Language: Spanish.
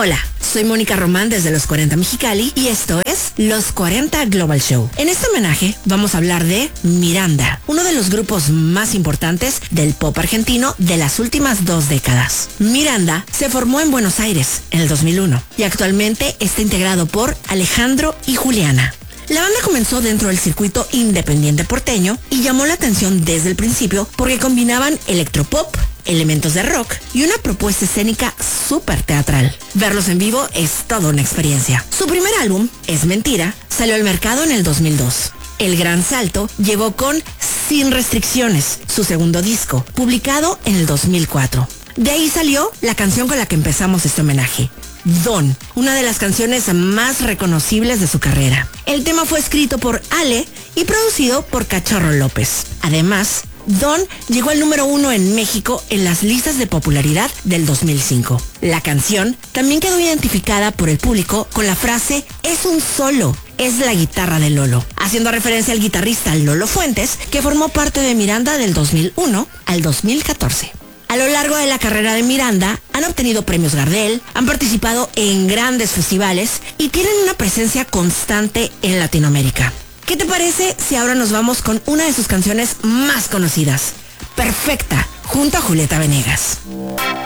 Hola, soy Mónica Román desde Los 40 Mexicali y esto es Los 40 Global Show. En este homenaje vamos a hablar de Miranda, uno de los grupos más importantes del pop argentino de las últimas 2 décadas. Miranda se formó en Buenos Aires en el 2001 y actualmente está integrado por Alejandro y Juliana. La banda comenzó dentro del circuito independiente porteño y llamó la atención desde el principio porque combinaban electropop, elementos de rock y una propuesta escénica súper teatral. Verlos en vivo es toda una experiencia. Su primer álbum, Es Mentira, salió al mercado en el 2002. El gran salto llegó con Sin Restricciones, su segundo disco, publicado en el 2004. De ahí salió la canción con la que empezamos este homenaje, Don, una de las canciones más reconocibles de su carrera. El tema fue escrito por Ale y producido por Cachorro López. Además, Don llegó al número 1 en México en las listas de popularidad del 2005. La canción también quedó identificada por el público con la frase "es un solo, es la guitarra de Lolo", haciendo referencia al guitarrista Lolo Fuentes, que formó parte de Miranda del 2001 al 2014. A lo largo de la carrera de Miranda, han obtenido premios Gardel, han participado en grandes festivales y tienen una presencia constante en Latinoamérica. ¿Qué te parece si ahora nos vamos con una de sus canciones más conocidas? Perfecta, junto a Julieta Venegas.